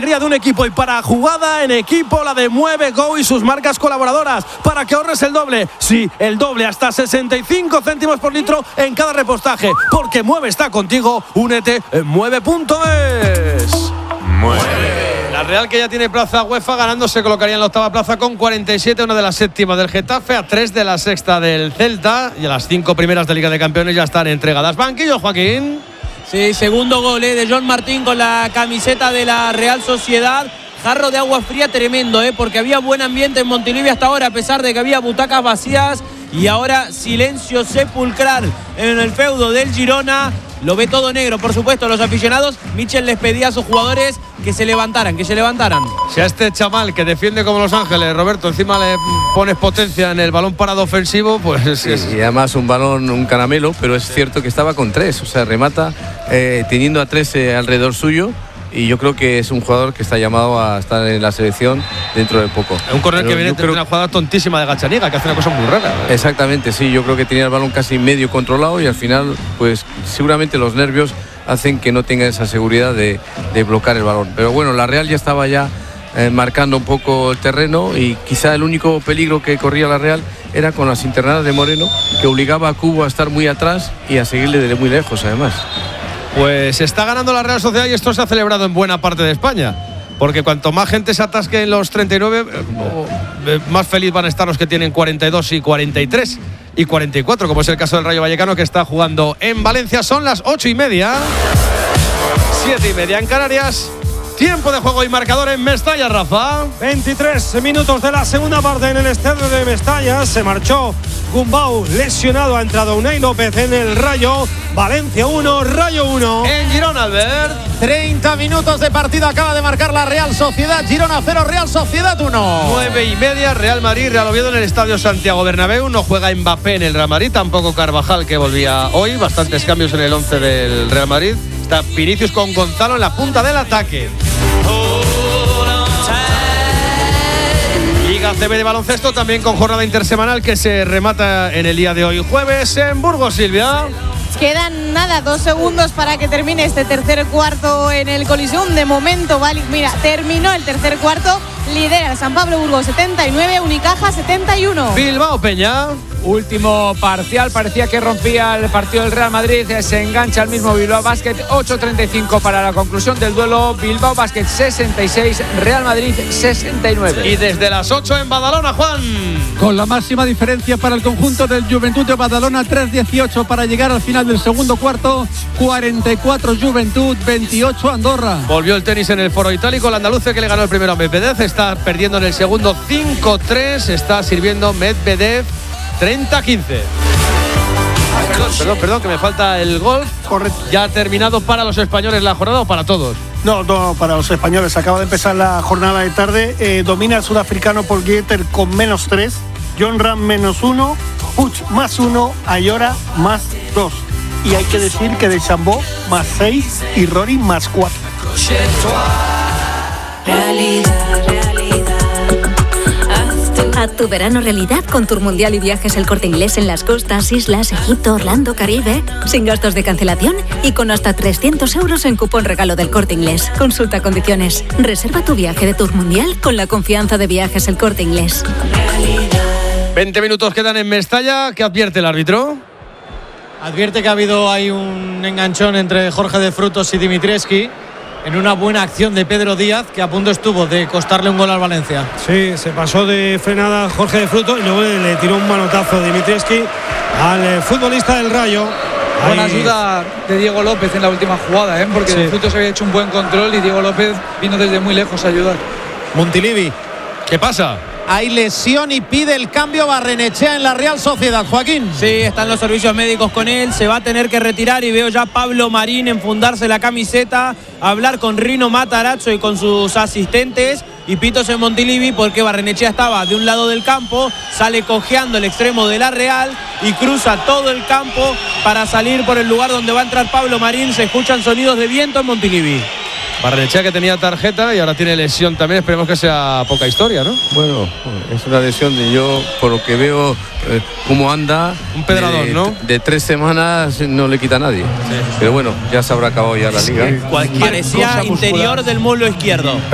de un equipo y para jugada en equipo la de Mueve Go y sus marcas colaboradoras para que ahorres el doble. Sí, el doble, hasta 65 céntimos por litro en cada repostaje. Porque Mueve está contigo. Únete en mueve.es. Mueve. La Real, que ya tiene plaza UEFA, ganando se colocaría en la octava plaza con 47, una de las séptimas del Getafe, a 3 de la sexta del Celta, y a las 5 primeras de Liga de Campeones ya están entregadas. Banquillo, Joaquín. Sí, segundo gol de John Martín con la camiseta de la Real Sociedad. Jarro de agua fría tremendo, porque había buen ambiente en Montilivi hasta ahora, a pesar de que había butacas vacías. Y ahora silencio sepulcral en el feudo del Girona. Lo ve todo negro, por supuesto, los aficionados. Michel les pedía a sus jugadores que se levantaran. Si a este chaval que defiende como Los Ángeles, Roberto, encima le pones potencia en el balón parado ofensivo, pues sí, y además un balón, un caramelo, pero es cierto que estaba con 3, o sea, remata teniendo a 3 alrededor suyo. Y yo creo que es un jugador que está llamado a estar en la selección dentro de poco. Un córner que viene de una jugada tontísima de Gachaniga, que hace una cosa muy rara. Exactamente, sí, yo creo que tenía el balón casi medio controlado y al final, pues seguramente los nervios hacen que no tenga esa seguridad de bloquear el balón. Pero bueno, la Real ya estaba marcando un poco el terreno y quizá el único peligro que corría la Real era con las internadas de Moreno, que obligaba a Cubo a estar muy atrás y a seguirle desde muy lejos además. Pues está ganando la Real Sociedad y esto se ha celebrado en buena parte de España. Porque cuanto más gente se atasque en los 39, más feliz van a estar los que tienen 42 y 43 y 44, como es el caso del Rayo Vallecano, que está jugando en Valencia. Son las 8:30, 7:30 en Canarias. Tiempo de juego y marcador en Mestalla, Rafa. 23 minutos de la segunda parte en el estadio de Mestalla. Se marchó Gumbau lesionado, ha entrado Unai López en el Rayo. Valencia 1, Rayo 1. En Girona, Albert. 30 minutos de partido, acaba de marcar la Real Sociedad. Girona 0, Real Sociedad 1. 9:30, Real Madrid, Real Oviedo en el estadio Santiago Bernabéu. No juega Mbappé en el Real Madrid, tampoco Carvajal, que volvía hoy. Bastantes cambios en el 11 del Real Madrid. Está Vinicius con Gonzalo en la punta del ataque. Liga CB de baloncesto, también con jornada intersemanal que se remata en el día de hoy, jueves, en Burgos, Silvia. Quedan 2 segundos para que termine este tercer cuarto en el Coliseum. De momento, vale, mira, terminó el tercer cuarto. Lidera el San Pablo Burgos 79, Unicaja 71. Bilbao Peña. Último parcial, parecía que rompía el partido del Real Madrid. Se engancha el mismo Bilbao Basket. 8:35 para la conclusión del duelo. Bilbao Basket 66, Real Madrid 69. Y desde las 8 en Badalona, Juan. Con la máxima diferencia para el conjunto del Juventud de Badalona, 3:18 para llegar al final del segundo cuarto. 44 Juventud, 28 Andorra. Volvió el tenis en el Foro Itálico. El andaluce, que le ganó el primero a Medvedev, está perdiendo en el segundo 5-3. Está sirviendo Medvedev 30-15. Perdón, que me falta el golf. Correcto. Ya ha terminado para los españoles la jornada, o para todos. No, para los españoles. Acaba de empezar la jornada de tarde. Domina el sudafricano Paul Gieter con -3. John Ram -1. Puig +1. Ayora +2. Y hay que decir que de Chambó +6 y Rory +4. Haz tu verano realidad con Tour Mundial y Viajes El Corte Inglés en las costas, islas, Egipto, Orlando, Caribe, sin gastos de cancelación y con hasta 300 euros en cupón regalo del Corte Inglés. Consulta condiciones. Reserva tu viaje de Tour Mundial con la confianza de Viajes El Corte Inglés. 20 minutos quedan en Mestalla. ¿Qué advierte el árbitro? Advierte que ha habido ahí un enganchón entre Jorge de Frutos y Dimitrievski en una buena acción de Pedro Díaz, que a punto estuvo de costarle un gol al Valencia. Sí, se pasó de frenada Jorge de Frutos y luego le tiró un manotazo Dimitrievski al futbolista del Rayo. Buena ayuda de Diego López en la última jugada, porque sí. De Frutos había hecho un buen control y Diego López vino desde muy lejos a ayudar. Montilivi. ¿Qué pasa? Hay lesión y pide el cambio Barrenechea en la Real Sociedad, Joaquín. Sí, están los servicios médicos con él, se va a tener que retirar y veo ya a Pablo Marín enfundarse la camiseta, hablar con Rino Matarazzo y con sus asistentes y pitos en Montilivi, porque Barrenechea estaba de un lado del campo, sale cojeando el extremo de la Real y cruza todo el campo para salir por el lugar donde va a entrar Pablo Marín. Se escuchan sonidos de viento en Montilivi. Barrenechea, que tenía tarjeta y ahora tiene lesión también. Esperemos que sea poca historia, ¿no? Bueno, es una lesión de yo, por lo que veo, cómo anda. Un pedradón, ¿no? De 3 semanas no le quita a nadie. Sí. Pero bueno, ya se habrá acabado ya la liga. Parecía interior del muslo izquierdo.